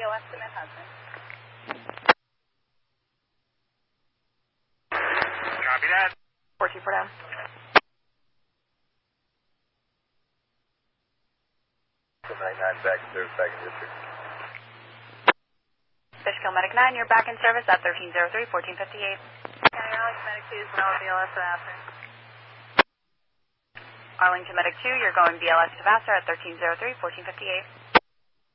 BLS to Mid Hudson. Copy that. 14 for down. Back in service, back in district. Fishkill Medic 9, you're back in service at 1303, 1458. County Arlington Medic 2 is now BLS to Vassar. Arlington Medic 2, you're going BLS to Vassar at 1303, 1458.